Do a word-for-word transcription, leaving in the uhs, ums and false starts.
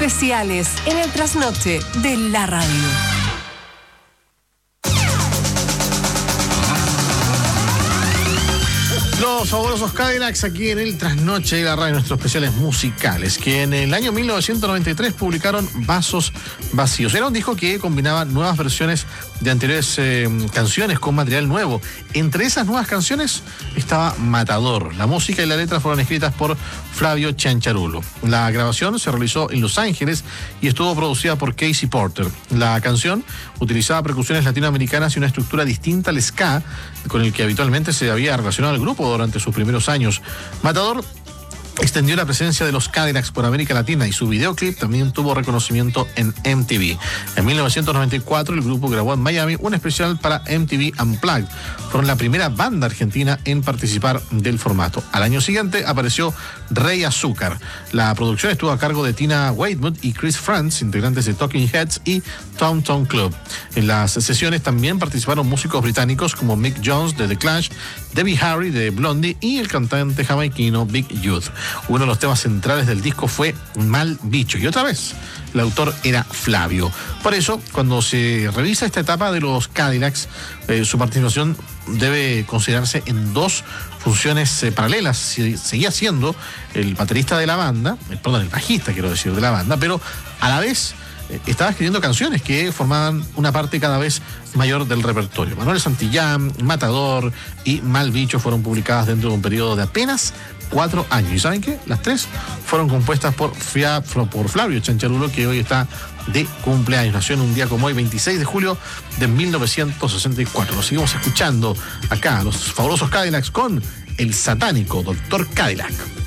especiales en el trasnoche de la radio. Los fabulosos Cadillacs aquí en el Trasnoche de la Radio, nuestros especiales musicales, que en el año mil novecientos noventa y tres publicaron Vasos Vacíos. Era un disco que combinaba nuevas versiones de anteriores eh, canciones con material nuevo. Entre esas nuevas canciones estaba Matador. La música y la letra fueron escritas por Flavio Cianciarulo. La grabación se realizó en Los Ángeles y estuvo producida por Casey Porter. La canción utilizaba percusiones latinoamericanas y una estructura distinta al ska, con el que habitualmente se había relacionado el grupo durante sus primeros años. Matador extendió la presencia de los Cadillacs por América Latina y su videoclip también tuvo reconocimiento en M T V. En mil novecientos noventa y cuatro el grupo grabó en Miami un especial para M T V Unplugged. Fueron la primera banda argentina en participar del formato. Al año siguiente apareció Rey Azúcar. La producción estuvo a cargo de Tina Weymouth y Chris Frantz, integrantes de Talking Heads y Tom Tom Club. En las sesiones también participaron músicos británicos como Mick Jones de The Clash, Debbie Harry de Blondie y el cantante jamaiquino Big Youth. Uno de los temas centrales del disco fue Mal Bicho, y otra vez el autor era Flavio. Por eso, cuando se revisa esta etapa de los Cadillacs, eh, su participación debe considerarse en dos funciones eh, paralelas. Seguía siendo el baterista de la banda, eh, perdón, el bajista, quiero decir, de la banda, pero a la vez eh, estaba escribiendo canciones que formaban una parte cada vez mayor del repertorio. Manuel Santillán, Matador y Mal Bicho fueron publicadas dentro de un periodo de apenas cuatro años. ¿Y saben qué? Las tres fueron compuestas por, Fia, por Flavio Cianciarulo, que hoy está de cumpleaños. Nació en un día como hoy, veintiséis de julio de mil novecientos sesenta y cuatro. Lo seguimos escuchando acá, los fabulosos Cadillacs con el satánico doctor Cadillac.